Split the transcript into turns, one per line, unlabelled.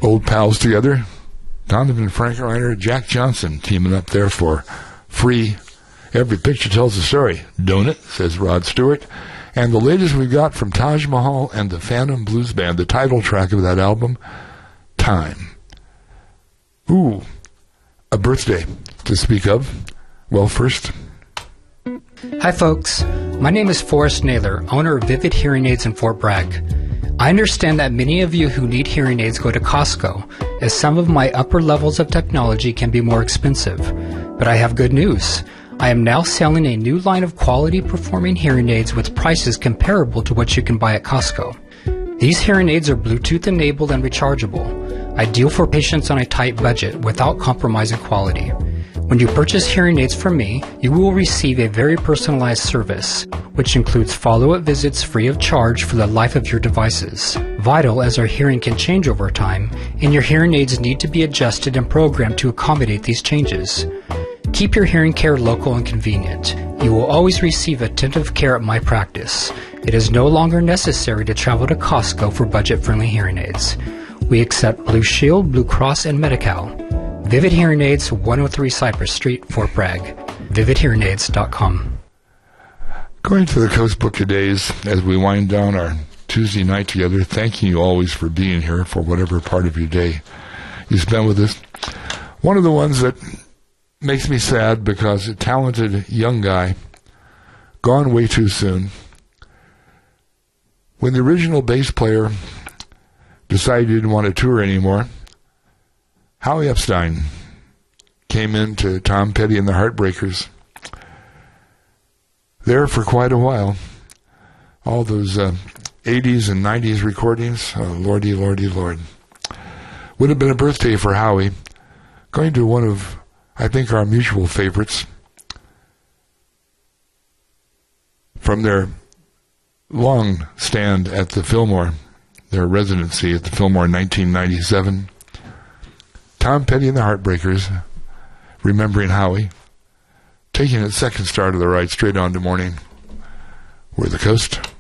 Old pals together. Donovan Frankenreiter, Jack Johnson teaming up there for free. Every picture tells a story. Don't it? Says Rod Stewart. And the latest we got from Taj Mahal and the Phantom Blues Band, the title track of that album, Time. Ooh, a birthday to speak of. Well, first.
Hi, folks. My name is Forrest Naylor, owner of Vivid Hearing Aids in Fort Bragg. I understand that many of you who need hearing aids go to Costco, as some of my upper levels of technology can be more expensive. But I have good news. I am now selling a new line of quality performing hearing aids with prices comparable to what you can buy at Costco. These hearing aids are Bluetooth enabled and rechargeable, ideal for patients on a tight budget without compromising quality. When you purchase hearing aids from me, you will receive a very personalized service, which includes follow-up visits free of charge for the life of your devices. Vital, as our hearing can change over time, and your hearing aids need to be adjusted and programmed to accommodate these changes. Keep your hearing care local and convenient. You will always receive attentive care at my practice. It is no longer necessary to travel to Costco for budget-friendly hearing aids. We accept Blue Shield, Blue Cross, and Medi-Cal. Vivid Hearing Aids, 103 Cypress Street, Fort Bragg. VividHearingAids.com.
Going to the Coast Book of Days as we wind down our Tuesday night together, thanking you always for being here for whatever part of your day you spend with us. One of the ones that makes me sad because a talented young guy, gone way too soon. When the original bass player decided he didn't want to tour anymore, Howie Epstein came into Tom Petty and the Heartbreakers. There for quite a while. All those 80s and 90s recordings. Oh, Lordy, Lordy, Lord. Would have been a birthday for Howie. Going to one of, I think, our mutual favorites from their long stand at the Fillmore, their residency at the Fillmore in 1997. Tom Petty and the Heartbreakers, remembering Howie, taking its second star to the right, straight on to morning. We're the Coast.